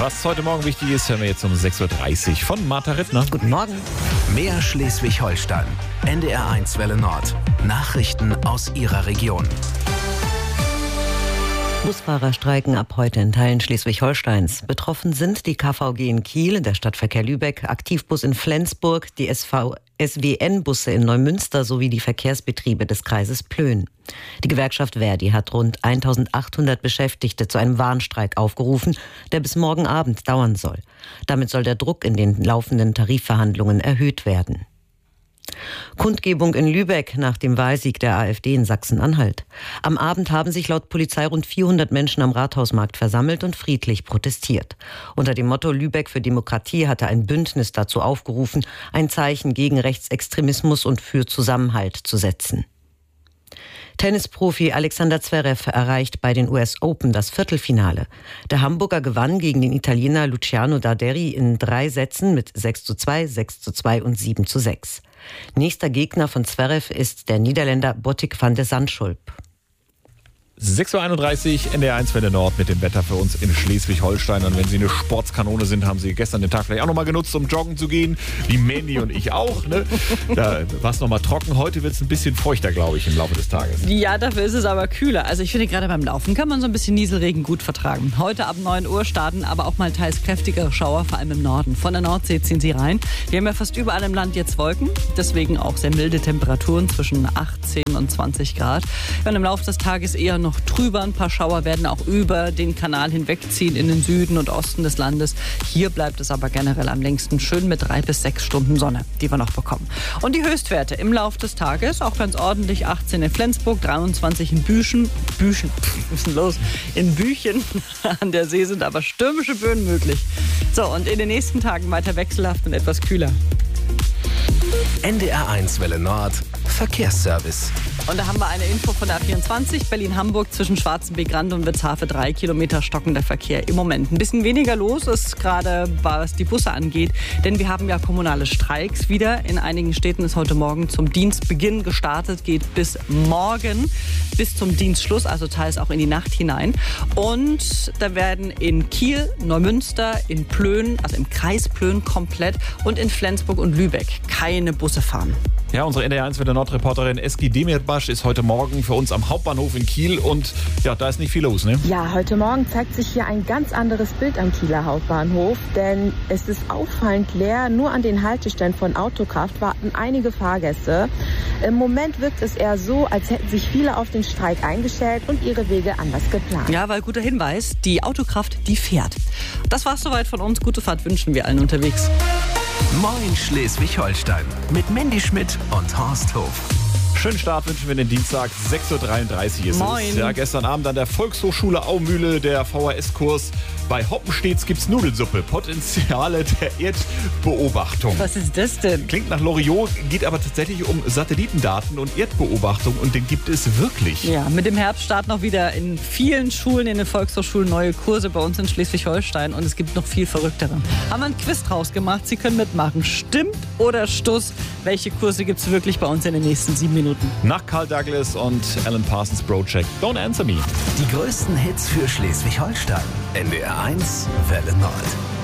Was heute Morgen wichtig ist, hören wir jetzt um 6.30 Uhr von Martha Rittner. Guten Morgen. Mehr Schleswig-Holstein. NDR1 Welle Nord. Nachrichten aus Ihrer Region. Busfahrer streiken ab heute in Teilen Schleswig-Holsteins. Betroffen sind die KVG in Kiel, der Stadtverkehr Lübeck, Aktivbus in Flensburg, die SWN-Busse in Neumünster sowie die Verkehrsbetriebe des Kreises Plön. Die Gewerkschaft ver.di hat rund 1800 Beschäftigte zu einem Warnstreik aufgerufen, der bis morgen Abend dauern soll. Damit soll der Druck in den laufenden Tarifverhandlungen erhöht werden. Kundgebung in Lübeck nach dem Wahlsieg der AfD in Sachsen-Anhalt. Am Abend haben sich laut Polizei rund 400 Menschen am Rathausmarkt versammelt und friedlich protestiert. Unter dem Motto Lübeck für Demokratie hatte ein Bündnis dazu aufgerufen, ein Zeichen gegen Rechtsextremismus und für Zusammenhalt zu setzen. Tennisprofi Alexander Zverev erreicht bei den US Open das Viertelfinale. Der Hamburger gewann gegen den Italiener Luciano Darderi in 3 Sätzen mit 6:2, 6:2 und 7:6. Nächster Gegner von Zverev ist der Niederländer Botic van de Zandschulp. 6.31 Uhr, NDR1 Welle Nord mit dem Wetter für uns in Schleswig-Holstein. Und wenn Sie eine Sportskanone sind, haben Sie gestern den Tag vielleicht auch nochmal genutzt, um joggen zu gehen. Wie Mandy und ich auch. Ne? Da war es nochmal trocken. Heute wird es ein bisschen feuchter, glaube ich, im Laufe des Tages. Ja, dafür ist es aber kühler. Also ich finde, gerade beim Laufen kann man so ein bisschen Nieselregen gut vertragen. Heute ab 9 Uhr starten aber auch mal teils kräftigere Schauer, vor allem im Norden. Von der Nordsee ziehen sie rein. Wir haben ja fast überall im Land jetzt Wolken. Deswegen auch sehr milde Temperaturen zwischen 18 und 20 Grad. Und im Laufe des Tages eher noch trüber. Ein paar Schauer werden auch über den Kanal hinwegziehen in den Süden und Osten des Landes. Hier bleibt es aber generell am längsten schön mit 3 bis 6 Stunden Sonne, die wir noch bekommen. Und die Höchstwerte im Laufe des Tages auch ganz ordentlich. 18 in Flensburg, 23 in Büchen, was ist denn los? In Büchen an der See sind aber stürmische Böen möglich. So, und in den nächsten Tagen weiter wechselhaft und etwas kühler. NDR1 Welle Nord. Verkehrsservice. Und da haben wir eine Info von der A24, Berlin-Hamburg zwischen Schwarzenbeck-Rand und Witzhafe 3 Kilometer stockender Verkehr im Moment. Ein bisschen weniger los ist gerade, was die Busse angeht, denn wir haben ja kommunale Streiks wieder. In einigen Städten ist heute Morgen zum Dienstbeginn gestartet, geht bis morgen, bis zum Dienstschluss, also teils auch in die Nacht hinein. Und da werden in Kiel, Neumünster, in Plön, also im Kreis Plön komplett und in Flensburg und Lübeck keine Busse fahren. Ja, unsere NDR1 Welle Nord-Reporterin Eski Demirbaş ist heute Morgen für uns am Hauptbahnhof in Kiel und ja, da ist nicht viel los, ne? Ja, heute Morgen zeigt sich hier ein ganz anderes Bild am Kieler Hauptbahnhof, denn es ist auffallend leer. Nur an den Haltestellen von Autokraft warten einige Fahrgäste. Im Moment wirkt es eher so, als hätten sich viele auf den Streik eingestellt und ihre Wege anders geplant. Ja, weil guter Hinweis, die Autokraft, die fährt. Das war's soweit von uns. Gute Fahrt wünschen wir allen unterwegs. Moin Schleswig-Holstein mit Mandy Schmidt und Horst Hof. Schönen Start wünschen wir den Dienstag, 6.33 Uhr ist Moin. es. Ja, gestern Abend an der Volkshochschule Aumühle, der VHS-Kurs. Bei Hoppenstedts gibt's Nudelsuppe, Potenziale der Erdbeobachtung. Was ist das denn? Klingt nach Loriot, geht aber tatsächlich um Satellitendaten und Erdbeobachtung und den gibt es wirklich. Ja, mit dem Herbst starten auch wieder in vielen Schulen, in den Volkshochschulen neue Kurse bei uns in Schleswig-Holstein und es gibt noch viel Verrücktere. Haben wir einen Quiz draus gemacht, Sie können mitmachen. Stimmt oder Stuss? Welche Kurse gibt's wirklich bei uns in den nächsten 7 Minuten? Nach Carl Douglas und Alan Parsons Project, Don't Answer Me. Die größten Hits für Schleswig-Holstein. NDR1 Welle Nord.